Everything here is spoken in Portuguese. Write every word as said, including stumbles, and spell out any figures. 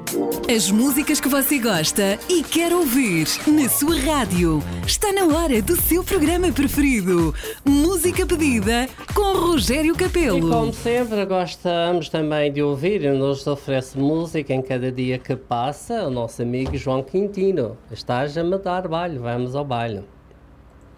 As músicas que você gosta e quer ouvir na sua rádio. Está na hora do seu programa preferido. Música Pedida com Rogério Capelo. E como sempre, gostamos também de ouvir e nos oferece música em cada dia que passa o nosso amigo João Quintino. Estás a me dar baile, vamos ao baile.